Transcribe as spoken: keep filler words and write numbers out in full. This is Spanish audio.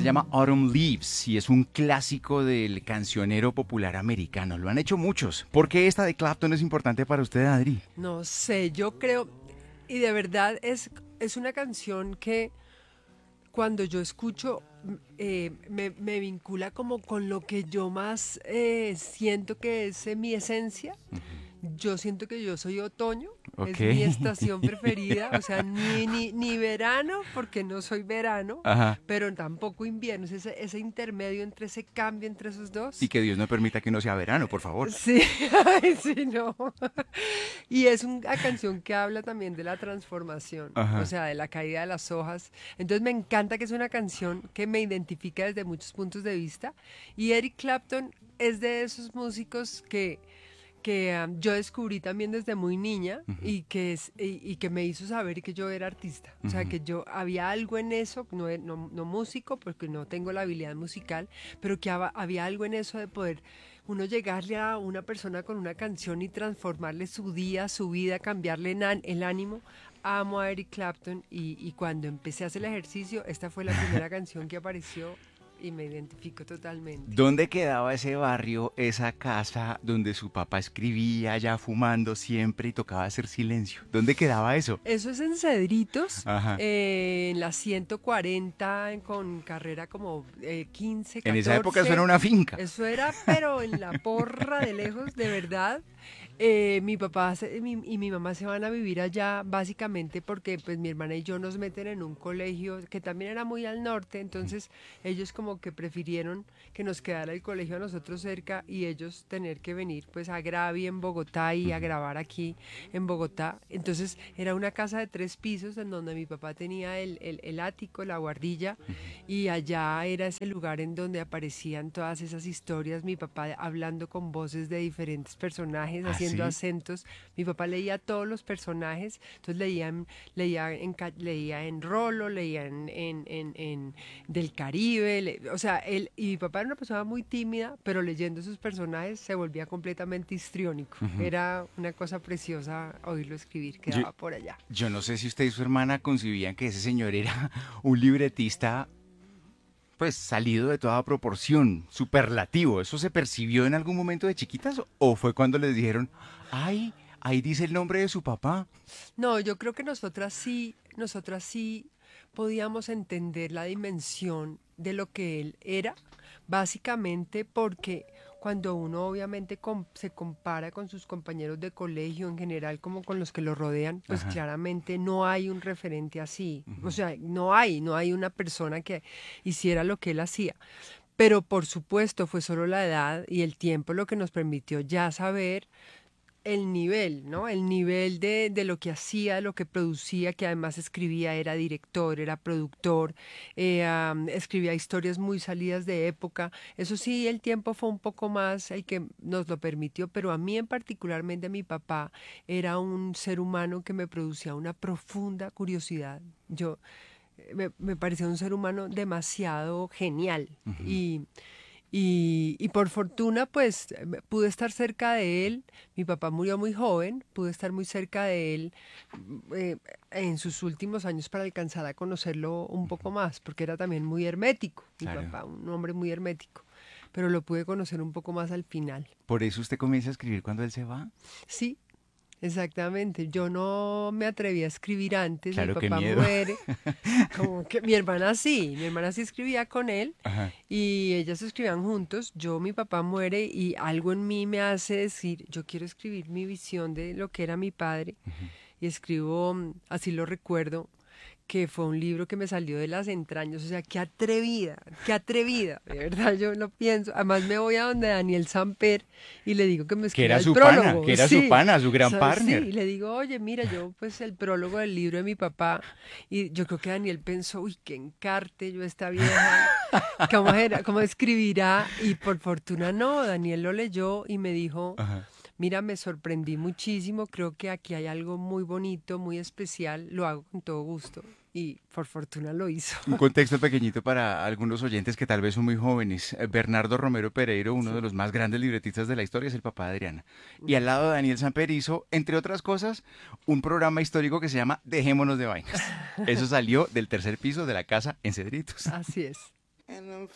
llama Autumn Leaves y es un clásico del cancionero popular americano. Lo han hecho muchos. ¿Por qué esta de Clapton es importante para usted, Adri? No sé, yo creo, y de verdad es, es una canción que cuando yo escucho eh, me, me vincula como con lo que yo más eh, siento que es eh, mi esencia. Yo siento que yo soy otoño, Ok. es mi estación preferida, o sea, ni, ni, ni verano, porque no soy verano, Ajá. pero tampoco invierno, es ese, ese intermedio entre ese cambio entre esos Y dos. que Dios no permita que uno sea verano, por favor. Sí, ay, sí, no. Y es una canción que habla también de la transformación, o Ajá. sea, de la caída de las hojas. Entonces me encanta que es una canción que me identifica desde muchos puntos de vista. Y Eric Clapton es de esos músicos que que um, yo descubrí también desde muy niña Ujú, y que, es, y, y que me hizo saber que yo era artista. O sea, ujú. que yo había algo en eso, no, e- no, no músico, porque no tengo la habilidad musical, pero que haba- había algo en eso de poder uno llegarle a una persona con una canción y transformarle su día, su vida, cambiarle en an- el ánimo. Amo a Eric Clapton y, y cuando empecé a hacer el ejercicio, esta fue la primera canción que apareció y me identifico totalmente. ¿Dónde quedaba ese barrio, esa casa donde su papá escribía ya fumando siempre y tocaba hacer silencio? ¿Dónde quedaba eso? Eso es en Cedritos, Ajá. eh, en la ciento cuarenta, en- con carrera como eh, quince, En esa época eso era catorce. una finca. Eso era, pero en la porra de lejos, de verdad. Eh, mi papá se- mi- y mi mamá se van a vivir allá básicamente porque pues mi hermana y yo nos meten en un colegio que también era muy al norte, entonces ellos como que prefirieron que nos quedara el colegio a nosotros cerca y ellos tener que venir pues a Gravi en Bogotá y a Ujú. grabar aquí en Bogotá. Entonces era una casa de tres pisos en donde mi papá tenía el, el, el ático, la guardilla, y allá era ese lugar en donde aparecían todas esas historias, mi papá hablando con voces de diferentes personajes, ¿Ah, haciendo sí? acentos. Mi papá leía todos los personajes, entonces leía en, leía en, ca- leía en Rolo, leía en, en, en, en del Caribe, le- o sea, él, y mi papá era una persona muy tímida, pero leyendo sus personajes se volvía completamente histriónico. Ujú. Era una cosa preciosa oírlo escribir, Yo, quedaba por allá. yo no sé si usted y su hermana concibían que ese señor era un libretista, pues salido de toda proporción, superlativo. ¿Eso se percibió en algún momento de chiquitas o fue cuando les dijeron, ay, ahí dice el nombre de su papá? No, yo creo que nosotras sí, nosotras sí podíamos entender la dimensión de lo que él era, básicamente porque cuando uno obviamente com- se compara con sus compañeros de colegio en general, como con los que lo rodean, pues Ajá. claramente no hay un referente así. O Ujú. sea, no hay, no hay una persona que hiciera lo que él hacía. Pero por supuesto fue solo la edad y el tiempo lo que nos permitió ya saber el nivel, ¿no? El nivel de, de lo que hacía, de lo que producía, que además escribía, era director, era productor, eh, am, escribía historias muy salidas de época. Eso sí, el tiempo fue un poco más el que nos lo permitió, pero a mí en particularmente mi papá era un ser humano que me producía una profunda curiosidad. Yo eh, me, me parecía un ser humano demasiado genial Ujú. y y, y por fortuna, pues eh, pude estar cerca de él. Mi papá murió muy joven, pude estar muy cerca de él mm, eh, en sus últimos años para alcanzar a conocerlo un poco más, porque era también muy hermético, mi Claro. papá, un hombre muy hermético, pero lo pude conocer un poco más al final. Por eso usted comienza a escribir cuando él se va. Sí, exactamente. Yo no me atreví a escribir antes, mi Claro, qué papá miedo. muere. Como que mi hermana sí, mi hermana sí escribía con él Ajá. y ellas escribían juntos. Yo, mi papá muere y algo en mí me hace decir, yo quiero escribir mi visión de lo que era mi padre Ujú. y escribo, mm, así lo recuerdo, que fue un libro que me salió de las entrañas, o sea, qué atrevida, qué atrevida, de verdad yo lo pienso. Además me voy a donde Daniel Samper y le digo que me Que escriba era el su pana, que prólogo, era su sí, pana, su gran sa- sí, partner. y le digo, oye, mira, yo pues el prólogo del libro de mi papá, y yo creo que Daniel pensó, uy, qué encarte yo esta vieja, ¿cómo era, cómo escribirá? Y por fortuna no, Daniel lo leyó y me dijo, Ajá. mira, me sorprendí muchísimo, creo que aquí hay algo muy bonito, muy especial, lo hago con todo gusto y por fortuna lo hizo. Un contexto pequeñito para algunos oyentes que tal vez son muy jóvenes. Eh, Bernardo Romero Pereiro, uno de Sí. los más grandes libretistas de la historia, es el papá de Adriana. Y al lado de Daniel Samper hizo, entre otras cosas, un programa histórico que se llama Dejémonos de Vainas. Eso salió del tercer piso de la casa en Cedritos. Así es. and I'm